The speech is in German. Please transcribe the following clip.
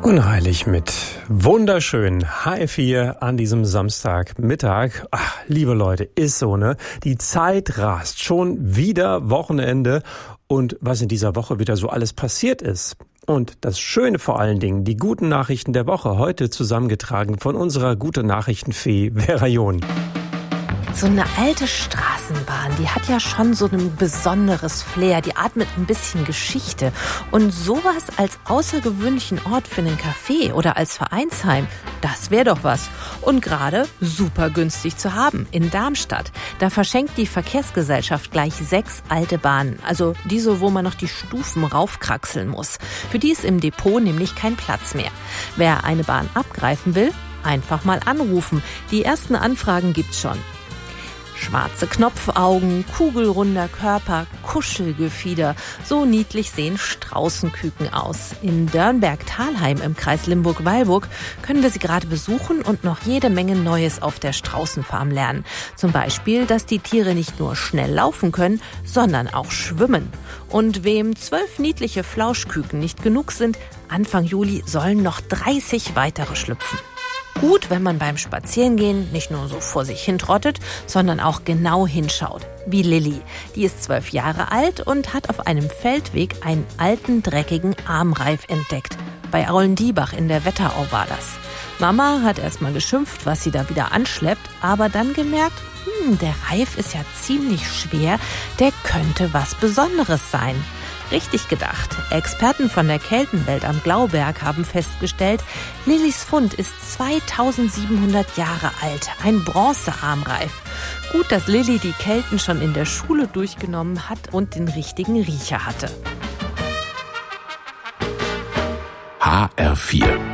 Unheilig mit wunderschön H4 an diesem Samstagmittag. Ach, liebe Leute, ist so, ne? Die Zeit rast. Schon wieder Wochenende. Und was in dieser Woche wieder so alles passiert ist. Und das Schöne vor allen Dingen, die guten Nachrichten der Woche, heute zusammengetragen von unserer Gute-Nachrichten-Fee Vera John. So eine alte Straßenbahn, die hat ja schon so ein besonderes Flair. Die atmet ein bisschen Geschichte. Und sowas als außergewöhnlichen Ort für einen Café oder als Vereinsheim, das wäre doch was. Und gerade super günstig zu haben in Darmstadt. Da verschenkt die Verkehrsgesellschaft gleich 6 alte Bahnen. Also diese, wo man noch die Stufen raufkraxeln muss. Für die ist im Depot nämlich kein Platz mehr. Wer eine Bahn abgreifen will, einfach mal anrufen. Die ersten Anfragen gibt's schon. Schwarze Knopfaugen, kugelrunder Körper, Kuschelgefieder. So niedlich sehen Straußenküken aus. In Dörnberg-Thalheim im Kreis Limburg-Weilburg können wir sie gerade besuchen und noch jede Menge Neues auf der Straußenfarm lernen. Zum Beispiel, dass die Tiere nicht nur schnell laufen können, sondern auch schwimmen. Und wem 12 niedliche Flauschküken nicht genug sind, Anfang Juli sollen noch 30 weitere schlüpfen. Gut, wenn man beim Spazierengehen nicht nur so vor sich hintrottet, sondern auch genau hinschaut. Wie Lilly. Die ist 12 Jahre alt und hat auf einem Feldweg einen alten, dreckigen Armreif entdeckt. Bei Aulendiebach in der Wetterau war das. Mama hat erst mal geschimpft, was sie da wieder anschleppt, aber dann gemerkt, der Reif ist ja ziemlich schwer, der könnte was Besonderes sein. Richtig gedacht. Experten von der Keltenwelt am Glauberg haben festgestellt, Lillys Fund ist 2700 Jahre alt, ein Bronzearmreif. Gut, dass Lilly die Kelten schon in der Schule durchgenommen hat und den richtigen Riecher hatte. HR4